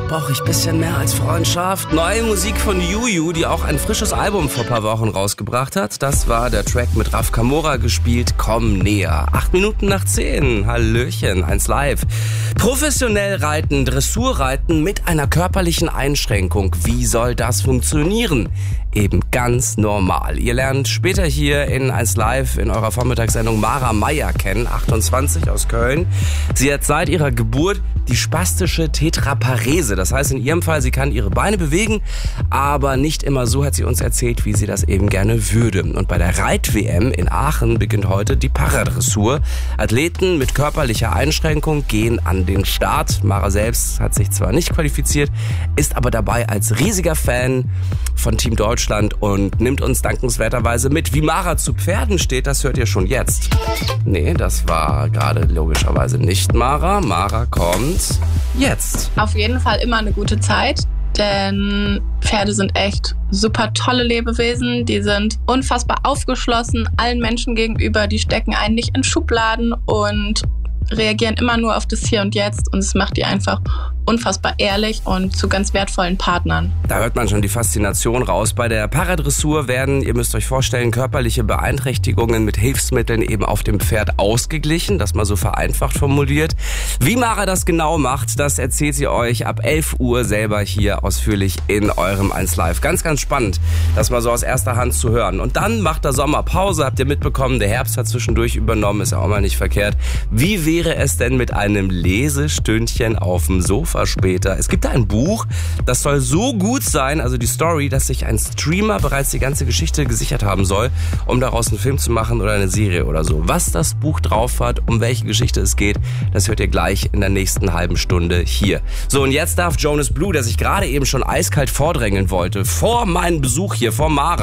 brauche ich ein bisschen mehr als Freundschaft. Neue Musik von Juju, die auch ein frisches Album vor ein paar Wochen rausgebracht hat. Das war der Track mit Raf Kamora gespielt, Komm näher. 8:08. Hallöchen, 1 Live. Professionell reiten, Dressurreiten mit einer körperlichen Einschränkung. Wie soll das funktionieren? Eben ganz normal. Ihr lernt später hier in 1 Live in eurer Vormittagssendung Mara Meyer kennen, 28 aus Köln. Sie hat seit ihrer Geburt die spastische Tetraparese. Das heißt in ihrem Fall, sie kann ihre Beine bewegen, aber nicht immer so, hat sie uns erzählt, wie sie das eben gerne würde. Und bei der Reit-WM in Aachen beginnt heute die Paradressur. Athleten mit körperlicher Einschränkung gehen an den Start. Mara selbst hat sich zwar nicht qualifiziert, ist aber dabei als riesiger Fan von Team Deutschland und nimmt uns dankenswerterweise mit. Wie Mara zu Pferden steht, das hört ihr schon jetzt. Nee, das war gerade logischerweise nicht Mara. Mara kommt jetzt. Auf jeden Fall immer eine gute Zeit, denn Pferde sind echt super tolle Lebewesen. Die sind unfassbar aufgeschlossen allen Menschen gegenüber. Die stecken einen nicht in Schubladen und reagieren immer nur auf das Hier und Jetzt. Und es macht die einfach unfassbar ehrlich und zu ganz wertvollen Partnern. Da hört man schon die Faszination raus. Bei der Paradressur werden, ihr müsst euch vorstellen, körperliche Beeinträchtigungen mit Hilfsmitteln eben auf dem Pferd ausgeglichen. Das mal so vereinfacht formuliert. Wie Mara das genau macht, das erzählt sie euch ab 11 Uhr selber hier ausführlich in eurem 1 Live. Ganz, ganz spannend, das mal so aus erster Hand zu hören. Und dann macht der Sommer Pause, habt ihr mitbekommen. Der Herbst hat zwischendurch übernommen, ist ja auch mal nicht verkehrt. Wie wäre es denn mit einem Lesestündchen auf dem Sofa später? Es gibt da ein Buch, das soll so gut sein, also die Story, dass sich ein Streamer bereits die ganze Geschichte gesichert haben soll, um daraus einen Film zu machen oder eine Serie oder so. Was das Buch drauf hat, um welche Geschichte es geht, das hört ihr gleich in der nächsten halben Stunde hier. So, und jetzt darf Jonas Blue, der sich gerade eben schon eiskalt vordrängeln wollte, vor meinem Besuch hier, vor Mara,